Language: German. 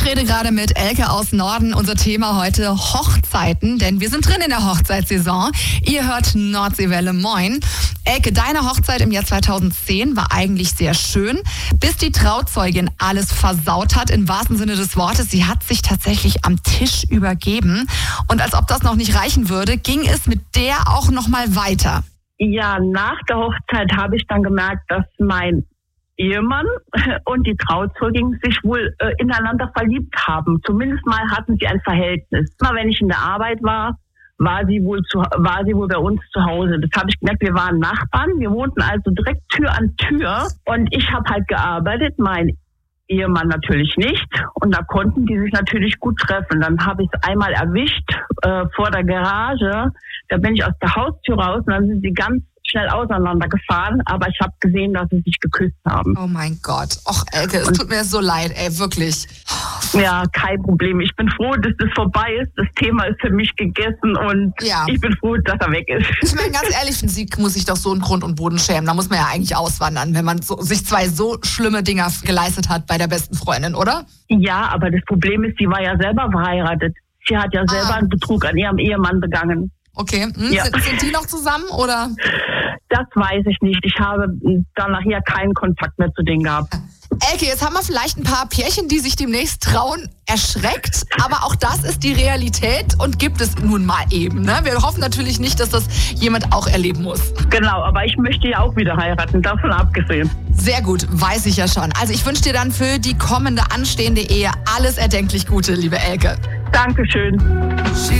rede gerade mit Elke aus Norden. Unser Thema heute Hochzeiten, denn wir sind drin in der Hochzeitssaison. Ihr hört Nordseewelle, moin. Elke, deine Hochzeit im Jahr 2010 war eigentlich sehr schön, bis die Trauzeugin alles versaut hat, im wahrsten Sinne des Wortes. Sie hat sich tatsächlich am Tisch übergeben. Und als ob das noch nicht reichen würde, ging es mit der auch noch mal weiter. Ja, nach der Hochzeit habe ich dann gemerkt, dass mein Ehemann und die Trauzeugin sich wohl ineinander verliebt haben. Zumindest mal hatten sie ein Verhältnis. Immer wenn ich in der Arbeit war sie wohl bei uns zu Hause. Das habe ich gemerkt, wir waren Nachbarn. Wir wohnten also direkt Tür an Tür. Und ich habe halt gearbeitet, mein Ehemann natürlich nicht. Und da konnten die sich natürlich gut treffen. Dann habe ich es einmal erwischt vor der Garage. Da bin ich aus der Haustür raus und dann sind sie ganz schnell auseinandergefahren, aber ich habe gesehen, dass sie sich geküsst haben. Oh mein Gott. Och, Elke, es tut mir so leid, ey, wirklich. Ja, kein Problem. Ich bin froh, dass das vorbei ist. Das Thema ist für mich gegessen und ich bin froh, dass er weg ist. Ich meine, ganz ehrlich, sie muss sich doch so in Grund und Boden schämen. Da muss man ja eigentlich auswandern, wenn man sich zwei so schlimme Dinger geleistet hat bei der besten Freundin, oder? Ja, aber das Problem ist, sie war ja selber verheiratet. Sie hat ja selber einen Betrug an ihrem Ehemann begangen. Okay. Ja. Sind die noch zusammen, oder? Das weiß ich nicht. Ich habe dann nachher keinen Kontakt mehr zu denen gehabt. Elke, jetzt haben wir vielleicht ein paar Pärchen, die sich demnächst trauen, erschreckt. Aber auch das ist die Realität und gibt es nun mal eben. Ne? Wir hoffen natürlich nicht, dass das jemand auch erleben muss. Genau, aber ich möchte ja auch wieder heiraten, davon abgesehen. Sehr gut, weiß ich ja schon. Also ich wünsche dir dann für die kommende anstehende Ehe alles erdenklich Gute, liebe Elke. Dankeschön.